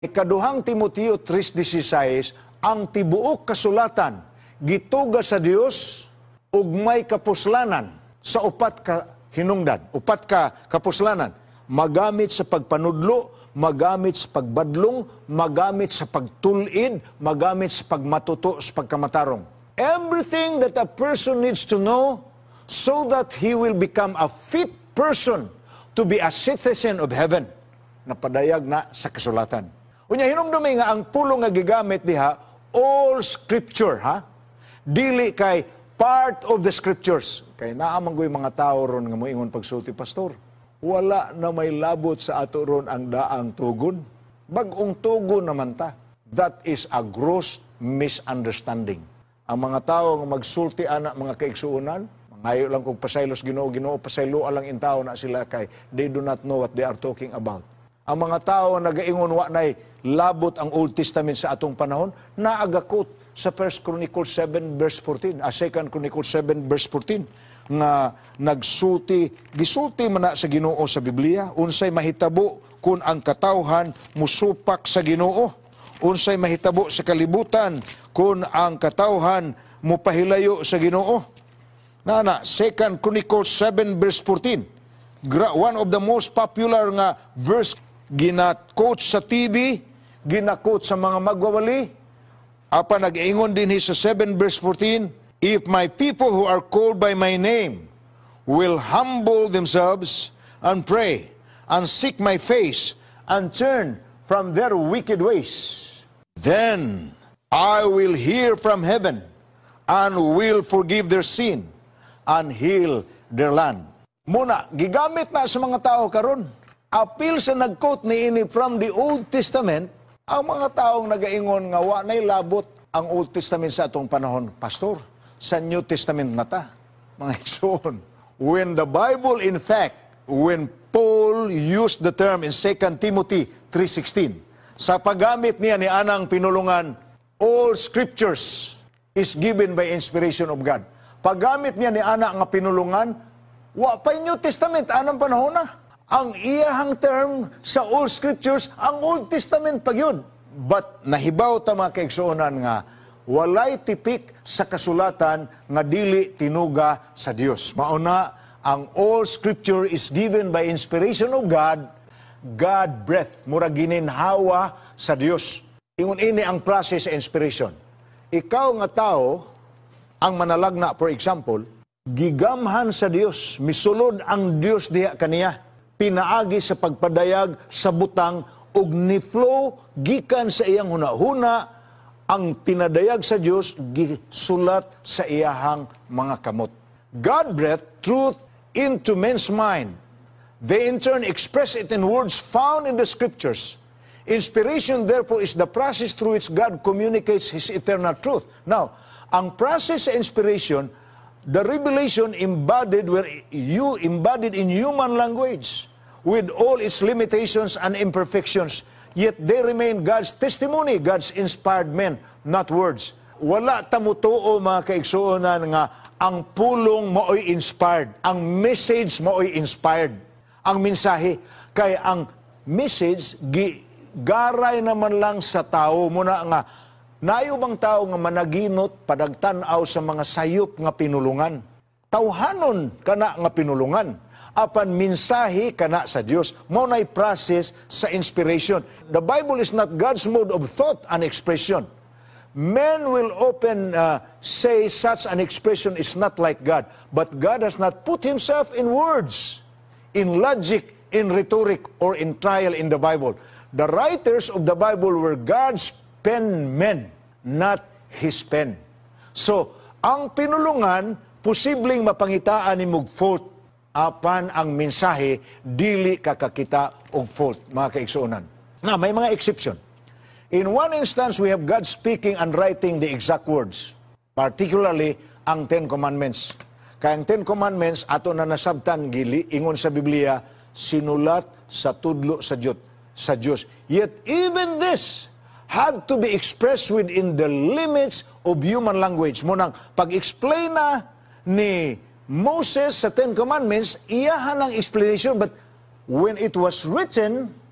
Ikaduhang Timoteo 3:16, ang tibuok kasulatan gituga sa Dios ug may kapuslanan sa upat ka hinungdan, upat ka kapuslanan, magamit sa pagpanudlo, magamit sa pagbadlong, magamit sa pagtulid, magamit sa pagmatuto, sa pagkamatarong. Everything that a person needs to know so that he will become a fit person to be a citizen of heaven. Napadayag na sa kasulatan. Unya hinumdumi nga ang pulong nga gigamit diha, all scripture, ha? Dili kay part of the scriptures. Kay naamang ko'y mga tao ron nga moingon pagsulti, Pastor, wala na may labot sa ato ron ang daang tugon. Bagong tugon naman ta. That is a gross misunderstanding. Ang mga tao nga magsulti anak mga kaigsuunan, ngayon lang kung pasaylos Ginoo, pasaylo alang in tao na sila kay they do not know what they are talking about. Ang mga tao nagaingon wa nay labot ang Old Testament sa atong panahon, naagakot sa 1 Chronicles 7 verse 14, 2 Chronicles 7 verse 14, nga gisulti man na sa Ginoo sa Biblia, unsay mahitabo kung ang katawhan musupak sa Ginoo, unsay mahitabo sa kalibutan kung ang katawhan mupahilayo sa Ginoo. Nana, 2 Chronicles 7 verse 14, one of the most popular nga verse, ginakot sa TV, ginakot sa mga magwawali. Apa nag-ingon din sa 7 verse 14, if my people who are called by my name will humble themselves and pray and seek my face and turn from their wicked ways, then I will hear from heaven and will forgive their sin and heal their land. Muna, gigamit na sa mga tao karon. Apil sa nag-quote ni ini from the Old Testament, ang mga taong nagaingon nga wa nay labot ang Old Testament sa atong panahon. Pastor, sa New Testament na ta, mga igsoon. When the Bible, in fact, when Paul used the term in 2 Timothy 3:16, sa paggamit niya ni anang pinulungan, all scriptures is given by inspiration of God. Paggamit niya ni ana nga pinulungan, wa pa New Testament, anang panahon na. Ang iyahang term sa all scriptures, ang Old Testament pa yun. But nahibaw ta mga kaigsuonan nga, walay tipik sa kasulatan nga dili tinuga sa Dios. Mauna, ang all scripture is given by inspiration of God, God breath, mura gininhawa sa Dios. Ingon ini ang process sa inspiration. Ikaw nga tao, ang manalagna, for example, gigamhan sa Dios, misulod ang Dios diha kaniya, pinaagi sa pagpadayag sa butang ug ni-flow gikan sa iyang hunahuna, ang pinadayag sa Dios gisulat sa iyahang mga kamot. God breathed truth into men's mind. They in turn express it in words found in the scriptures. Inspiration therefore is the process through which God communicates His eternal truth. Now, ang process sa inspiration, the revelation embodied in human language with all its limitations and imperfections, yet they remain God's testimony, God's inspired men, not words. Wala tamutuo mga kaigsuonan nga ang pulong mao'y inspired, ang message mao'y inspired, ang mensahe. Kay ang message, garay naman lang sa tao. Muna nga, nayo bang tao nga managinot, padagtanaw sa mga sayop nga pinulungan? Tawhanon kana nga pinulungan. Apan mensahe kana sa Dios. Mao nay process sa inspiration. The Bible is not God's mode of thought and expression. Men will often say such an expression is not like God. But God has not put Himself in words, in logic, in rhetoric, or in trial in the Bible. The writers of the Bible were God's pen men, not His pen. So, ang pinulungan, posibleng mapangitaan ni mong fault, apan ang mensahe, dili kakakita og fault, mga kaigsuonan. Na, may mga exception. In one instance, we have God speaking and writing the exact words, particularly ang Ten Commandments. Kaya ang Ten Commandments, ato na nasabtan, ingon sa Biblia, sinulat sa tudlo sa Diyos. Yet even this had to be expressed within the limits of human language. Munang pag-explain na ni Moses sa Ten Commandments, iyahan ang explanation, but when it was written,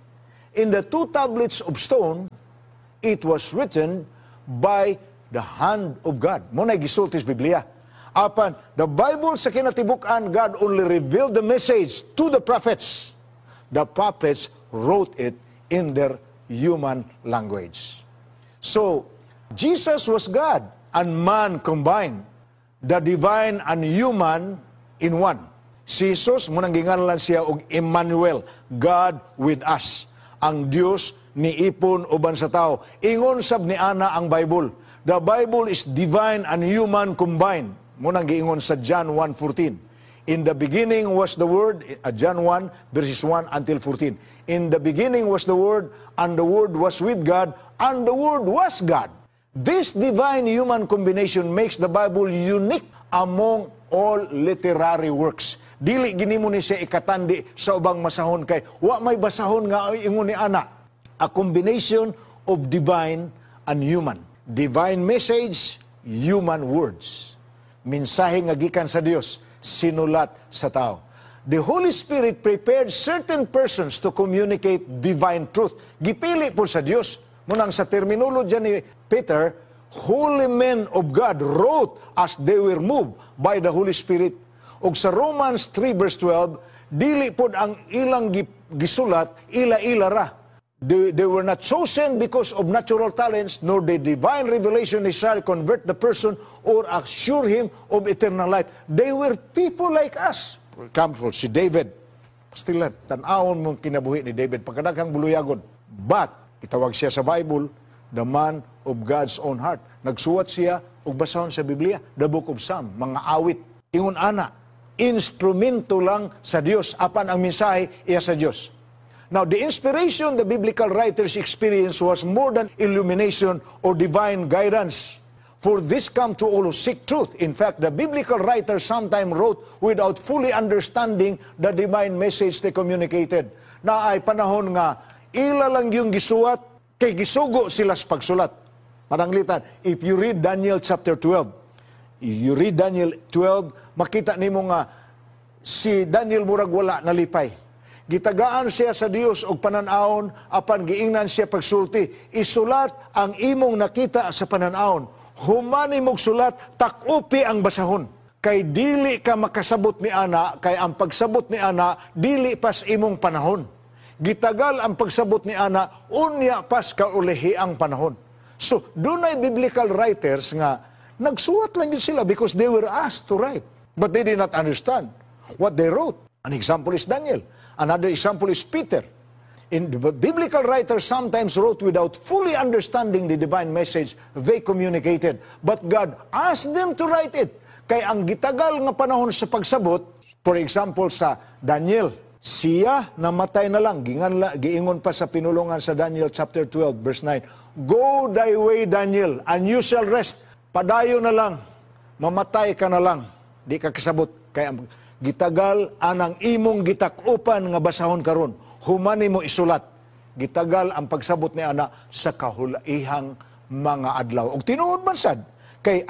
in the two tablets of stone, it was written by the hand of God. Muna gisultis Biblia. Apan, the Bible sa kinatibuk-an, God only revealed the message to the prophets. The prophets wrote it in their human language. So, Jesus was God and man combined. The divine and human in one. Si Jesus, munang ginganlan siya og Emmanuel, God with us. Ang Dios ni ipon uban sa tao. Ingon sab ni ana ang Bible. The Bible is divine and human combined. Munang giingon sa John 1:14. In the beginning was the Word, John 1, verses 1 until 14. In the beginning was the Word, and the Word was with God, and the Word was God. This divine-human combination makes the Bible unique among all literary works. Dili ginimo ni siya ikatandi sa ubang masahon kay wa may basahon nga ingon ni ana. A combination of divine and human. Divine message, human words. Mensahe nga gikan sa Dios, sinulat sa tao. The Holy Spirit prepared certain persons to communicate divine truth. Gipili po sa Dios. Munang sa terminology ni Peter, holy men of God wrote as they were moved by the Holy Spirit. Og sa Romans 3 verse 12, dili pod ang ilang gisulat, ila-ila ra. They were not chosen because of natural talents, nor the divine revelation they shall convert the person or assure him of eternal life. They were people like us. For example, si David. Pastilan, tan-awon mong kinabuhi ni David, pagkadaghang buluyagon. But, itawag siya sa Bible, the man of God's own heart. Nagsuwat siya, og basahon sa Biblia, the book of Psalm, mga awit. Ingon ana, instrumento lang sa Dios, apan ang mensahe iya sa Dios. Now, the inspiration the biblical writers experienced was more than illumination or divine guidance. For this come to all who seek truth. In fact, the biblical writers sometimes wrote without fully understanding the divine message they communicated. Na ay panahon nga, ila lang yung gisuwat, kay gisugo sila sa pagsulat. Pananglitan, if you read Daniel chapter 12, makita nimo nga, si Daniel murag wala nalipay. Gitagaan siya sa Dios og pananawon, apan giingnan siya pagsulti. Isulat ang imong nakita sa pananawon. Humani mong sulat, takupi ang basahon. Kay dili ka makasabot ni ana, kay ang pagsabot ni ana, dili pas imong panahon. Gitagal ang pagsabot ni ana, unya pas kaulihi ang panahon. So, dunay biblical writers nga, nagsuwat lang yun sila because they were asked to write. But they did not understand what they wrote. An example is Daniel. Another example is Peter. In the biblical writers sometimes wrote without fully understanding the divine message they communicated. But God asked them to write it. Kaya ang gitagal nga panahon sa pagsabot, for example sa Daniel, siya namatay na lang. Giingon pa sa pinulungan sa Daniel chapter 12 verse 9, go thy way, Daniel, and you shall rest. Padayo na lang. Mamatay ka na lang. Di ka kasabot. Kaya gitagal anang imong gitakupan nga basahon karon, humani mo isulat. Gitagal ang pagsabot ni ana sa kahulaihang mga adlaw. Og tinuod man sad, kay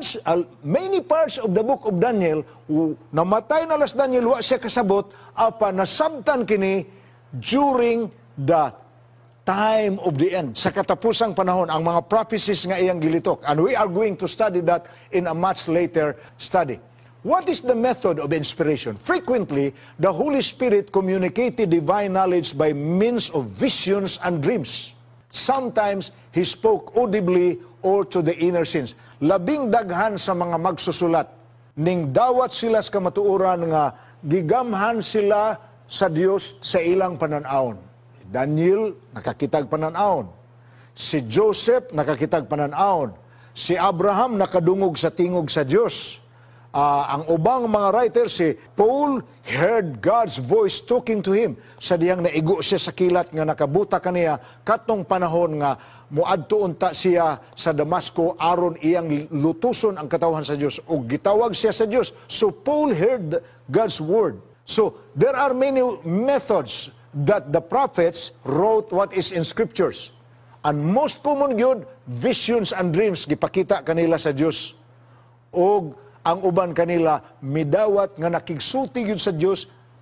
many parts of the book of Daniel, namatay na las Daniel, wa siya kasabot, apa nasabtan kini during the time of the end. Sa katapusang panahon, ang mga prophecies nga iyang gilitok. And we are going to study that in a much later study. What is the method of inspiration? Frequently, the Holy Spirit communicated divine knowledge by means of visions and dreams. Sometimes, He spoke audibly or to the inner sense. Labing daghan sa mga magsusulat, ning dawat sila sa kamatuoran nga gigamhan sila sa Dios sa ilang pananawon. Daniel, nakakitag pananawon. Si Joseph, nakakitag pananawon. Si Abraham, nakadungog sa tingog sa Dios. Ang ubang mga writers, si Paul heard God's voice talking to him. Sa diyang naigo siya sa kilat nga nakabuta kaniya katong panahon nga muadto unta siya sa Damasco aron iyang lutuson ang katawhan sa Dios o gitawag siya sa Dios. So Paul heard God's word. So there are many methods that the prophets wrote what is in scriptures. And most common gyud, visions and dreams gipakita kanila sa Dios. Og ang uban kanila midawat nga nakigsulti gyud sa Dios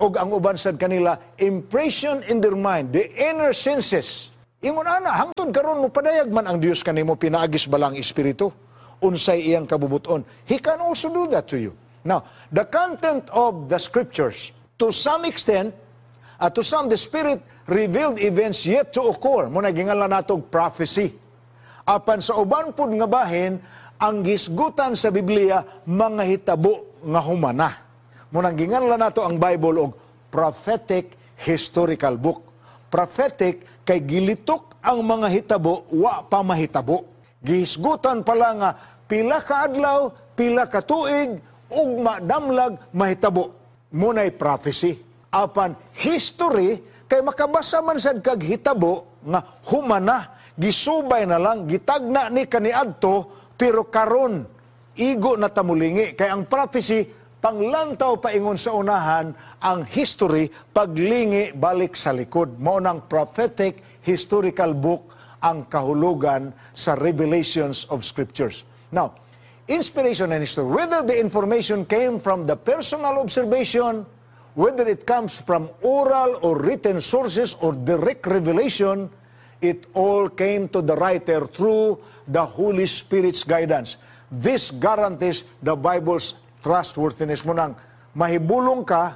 o ang uban sad kanila, impression in their mind, the inner senses. Ingon ana, hangtod karon mo padayag man ang Dios kanimo pinaagis balang espiritu, unsay iyang kabubuton. He can also do that to you. Now, the content of the scriptures, to some extent, to some the Spirit revealed events yet to occur. Muna gingalan natog prophecy. Apan sa uban pud nga bahin, ang gisgutan sa Biblia, mga hitabo nga humana. Muna gingalan nato ang Bible og prophetic historical book. Prophetic kay gilitok ang mga hitabo, wa pa mahitabo. Gihisgutan pala nga pila ka adlaw, pila ka tuig, ug madamlag mahitabo. Muna'y prophecy. Apan history, kay makabasa man sad kag hitabo, nga humana, gisubay na lang, gitagna ni kaniadto, pero karon igo na tamulingi. Kay ang prophecy, panglantaw paingon sa unahan, ang history, paglingi balik sa likod. Mao nang prophetic historical book ang kahulugan sa revelations of scriptures. Now, inspiration and history, whether the information came from the personal observation, whether it comes from oral or written sources or direct revelation, it all came to the writer through the Holy Spirit's guidance. This guarantees the Bible's trustworthiness. Munang mahibulong ka,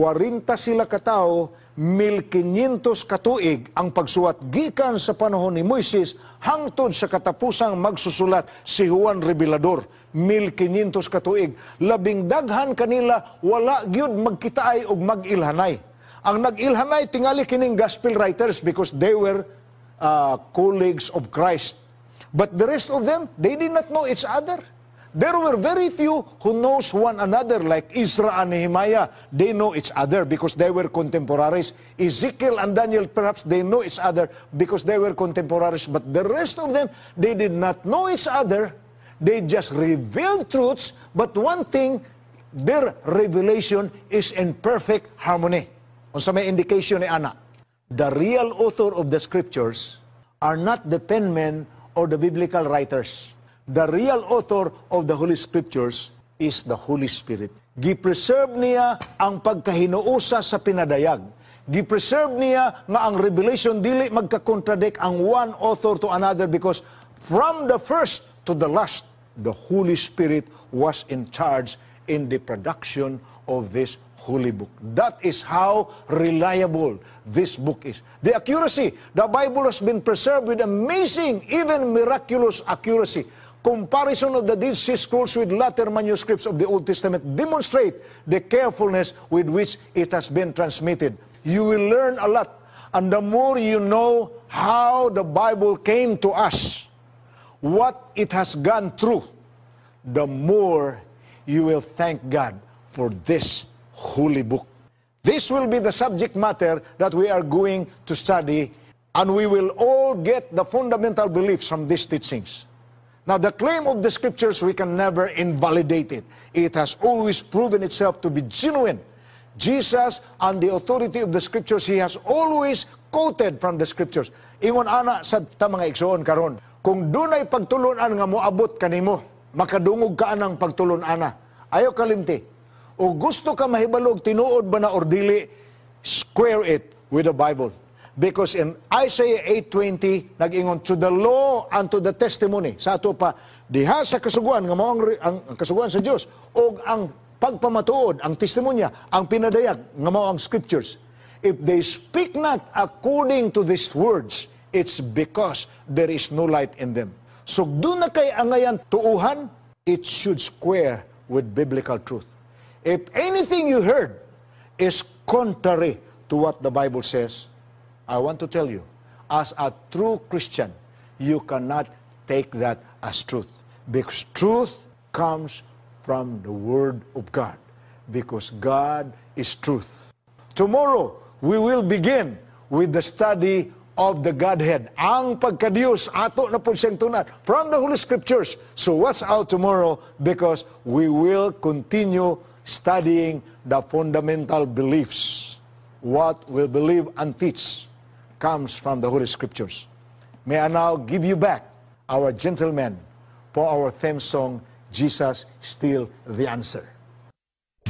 40 sila katao, 1,500 katuig ang pagsuwat gikan sa panahon ni Moises hangtod sa katapusang magsusulat si Juan Revelador. 1,500 katuig. Labing daghan kanila wala gyud magkitaay og mag-ilhanay. Ang nag-ilhanay tingali kining gospel writers because they were colleagues of Christ. But the rest of them, they did not know each other. There were very few who knows one another, like Ezra and Nehemiah. They know each other because they were contemporaries. Ezekiel and Daniel, perhaps they know each other because they were contemporaries. But the rest of them, they did not know each other. They just revealed truths. But one thing, their revelation is in perfect harmony. Unsa may indication ni ana? The real author of the scriptures are not the penmen or the biblical writers. The real author of the Holy Scriptures is the Holy Spirit. Gipreserve niya ang pagkahinuusa sa pinadayag. Gipreserve niya nga ang revelation dili magkakontradict ang one author to another because from the first to the last, the Holy Spirit was in charge in the production of this holy book. That is how reliable this book is. The accuracy, the Bible has been preserved with amazing, even miraculous accuracy. Comparison of the Dead Sea Scrolls with later manuscripts of the Old Testament demonstrate the carefulness with which it has been transmitted. You will learn a lot, and the more you know how the Bible came to us, what it has gone through, the more you will thank God for this holy book. This will be the subject matter that we are going to study, and we will all get the fundamental beliefs from these teachings. Now, the claim of the scriptures, we can never invalidate it. It has always proven itself to be genuine. Jesus, and the authority of the scriptures, He has always quoted from the scriptures. Ingon ana sa mga igsoon karon, kung dunay pagtulon-an nga moabot kanimo, makadungog ka anang pagtulon-ana. Ayaw kalimti. O gusto ka mahibalog, tinuod ba na or dili, square it with the Bible. Because in Isaiah 8:20, nag-ingon, to the law and to the testimony. Sa ato pa, diha sa kasuguan, nga mao ang kasuguan sa Dios, o ang pagpamatuod, ang testimonya, ang pinadayag, nga mao ang scriptures. If they speak not according to these words, it's because there is no light in them. So doon na kay angayan tuuhan, it should square with biblical truth. If anything you heard is contrary to what the Bible says, I want to tell you, as a true Christian, you cannot take that as truth. Because truth comes from the Word of God. Because God is truth. Tomorrow, we will begin with the study of the Godhead. Ang pagka-Diyos, ato na po siyang tunad from the Holy Scriptures. So watch out tomorrow because we will continue studying the fundamental beliefs. What we believe and teach comes from the Holy Scriptures. May I now give you back our gentleman for our theme song, Jesus Still the Answer.